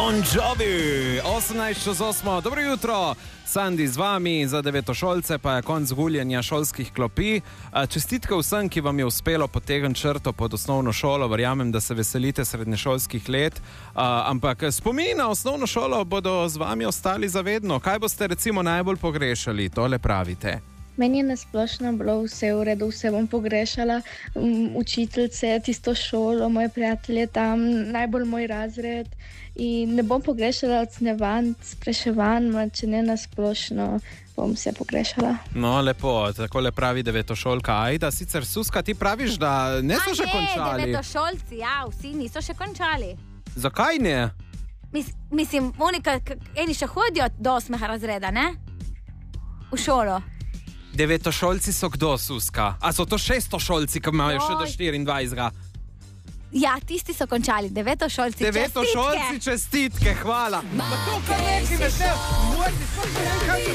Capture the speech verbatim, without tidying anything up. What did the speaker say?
Bon Jovi, osemnajst čez osmo, dobro jutro, Sandi z vami, za devetošolce pa je konc guljenja šolskih klopi. Čestitke vsem, ki vam je uspelo potegniti črto pod osnovno šolo, verjamem, da se veselite srednješolskih let, ampak spomini na osnovno šolo bodo z vami ostali zavedno. Kaj boste recimo najbolj pogrešali, tole pravite? Meni je nasplošno bilo vse v redu, vse bom pogrešala, um, učiteljice, tisto šolo, moje prijatelje tam, najbolj moj razred in ne bom pogrešala ocenjevanj, spraševanj, če ne nasplošno bom vse pogrešala. No, lepo, takole pravi devetošolka Ajda. Sicer, Suska, ti praviš, da ne so še končali? A ne, devetošolci, ja, vsi niso še končali. Zakaj ne? Mis, mislim, oni, ka, ka, eni še hodijo do osmega razreda, ne? V šolo. Devetošolci so kdo, Suska? A so to šestošolci, ki imajo še do štiriindvajsetega? Ja, tisti so končali. Devetošolci, Devetošolci, čestitke, hvala. Ma to, kar neki ne še, moj,